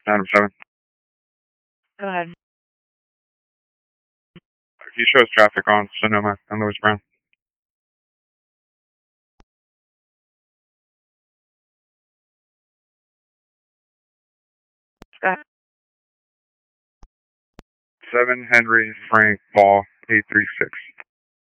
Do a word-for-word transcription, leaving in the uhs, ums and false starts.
Adam seven. Go ahead. He shows traffic on Sonoma and Louis Brown. Go ahead. seven Henry Frank Ball eight three six.